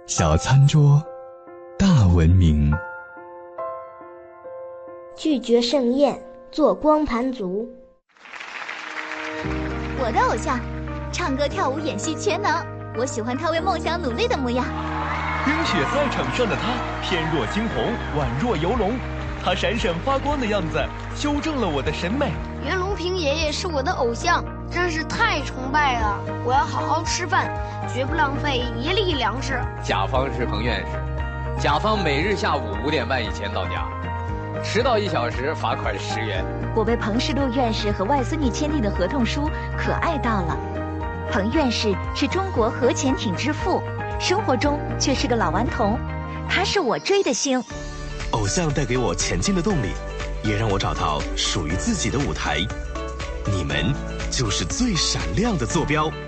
小餐桌，大文明。 拒绝盛宴，做光盘族。 我的偶像，唱歌跳舞演戏全能，我喜欢他为梦想努力的模样。 冰雪赛场上的他，翩若惊鸿，宛若游龙，他闪闪发光的样子，修正了我的审美。 袁隆平爷爷是我的偶像，真是太崇拜了！我要好好吃饭，绝不浪费一粒粮食。 甲方是彭院士，甲方每日下午5点半以前到家，迟到1小时罚款10元。 我为彭世禄院士和外孙女签订的合同书可爱到了。彭院士是中国核潜艇之父，生活中却是个老顽童，他是我追的星。 偶像带给我前进的动力，也让我找到属于自己的舞台。你们就是最闪亮的坐标。